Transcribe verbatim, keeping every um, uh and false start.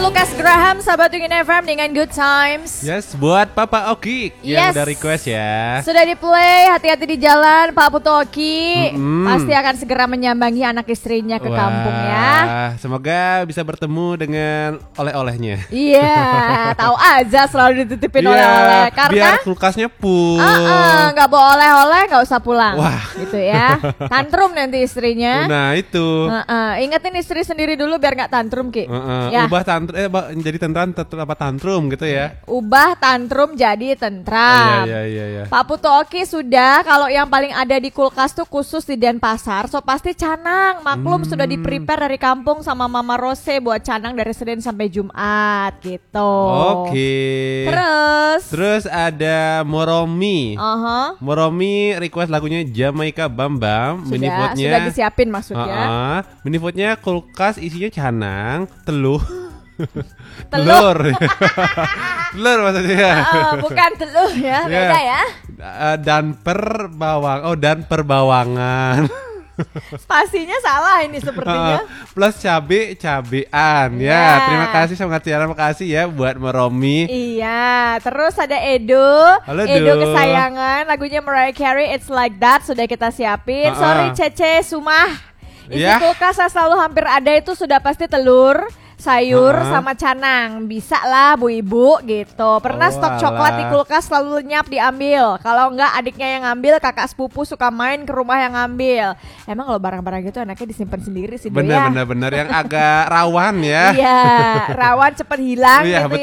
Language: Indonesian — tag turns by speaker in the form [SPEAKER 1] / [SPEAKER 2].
[SPEAKER 1] Lucas Graham, sahabat Wingin F M dengan Good Times.
[SPEAKER 2] Yes, buat Papa Oki yang
[SPEAKER 1] Yes.
[SPEAKER 2] udah request ya.
[SPEAKER 1] Sudah di play, hati-hati di jalan Pak Putu Oki.
[SPEAKER 2] Mm-mm.
[SPEAKER 1] Pasti akan segera menyambangi anak istrinya ke
[SPEAKER 2] Wah,
[SPEAKER 1] kampung ya.
[SPEAKER 2] Semoga bisa bertemu dengan oleh-olehnya.
[SPEAKER 1] Iya, tahu aja selalu dititipin
[SPEAKER 2] Iya,
[SPEAKER 1] oleh-oleh karena
[SPEAKER 2] biar kulkasnya full.
[SPEAKER 1] uh-uh, nggak bawa oleh-oleh nggak usah pulang.
[SPEAKER 2] Wah.
[SPEAKER 1] Gitu ya. Tantrum nanti istrinya.
[SPEAKER 2] Nah itu.
[SPEAKER 1] Uh-uh. Ingetin istri sendiri dulu biar nggak tantrum Ki.
[SPEAKER 2] Uh-uh.
[SPEAKER 1] Ya.
[SPEAKER 2] Ubah tantrum, eh, ba- jadi tentram, tantrum apa tantrum gitu ya.
[SPEAKER 1] Ubah tantrum jadi tentram.
[SPEAKER 2] Oh, iya, iya, iya, iya.
[SPEAKER 1] Pak Putu Oki sudah, kalau yang paling ada di kulkas tuh khusus di Denpasar, so pasti canang. Maklum
[SPEAKER 2] Hmm.
[SPEAKER 1] sudah di prepare dari kampung sama Mama Rose buat canang dari Senin sampai Jumat gitu.
[SPEAKER 2] Oke.
[SPEAKER 1] Terus,
[SPEAKER 2] Terus ada Moromi.
[SPEAKER 1] Aha.
[SPEAKER 2] Moromi request lagunya Jamaica Bambam.
[SPEAKER 1] sudah
[SPEAKER 2] Minifoodnya.
[SPEAKER 1] sudah disiapin maksudnya.
[SPEAKER 2] Uh-uh. Minifoodnya kulkas isinya canang, telur.
[SPEAKER 1] Telur.
[SPEAKER 2] Telur maksudnya.
[SPEAKER 1] Uh, bukan telur ya, beda ya.
[SPEAKER 2] Uh, dan per bawang. Oh, dan perbawangan.
[SPEAKER 1] Spasinya salah ini sepertinya.
[SPEAKER 2] Uh, plus cabe cabean ya.
[SPEAKER 1] Ya.
[SPEAKER 2] Terima kasih sangat terima kasih ya buat Meromi.
[SPEAKER 1] Iya, terus ada Edo,
[SPEAKER 2] Halo,
[SPEAKER 1] Edo
[SPEAKER 2] Do.
[SPEAKER 1] kesayangan, lagunya Mariah Carey, It's Like That sudah kita siapin.
[SPEAKER 2] Uh-uh.
[SPEAKER 1] Sorry Cece, Sumah, isi
[SPEAKER 2] Ya.
[SPEAKER 1] kulkas yang selalu hampir ada itu sudah pasti telur, sayur,
[SPEAKER 2] Uh-uh.
[SPEAKER 1] sama canang. Bisa lah bu ibu gitu. Pernah
[SPEAKER 2] Oh,
[SPEAKER 1] stok coklat di
[SPEAKER 2] alah.
[SPEAKER 1] kulkas selalu lenyap diambil. Kalau enggak adiknya yang ngambil, kakak sepupu suka main ke rumah yang ngambil. Emang kalau barang-barang gitu anaknya disimpan sendiri sih Do, ya.
[SPEAKER 2] Bener-bener bener yang agak rawan ya.
[SPEAKER 1] Iya, rawan cepet hilang
[SPEAKER 2] Iya,
[SPEAKER 1] gitu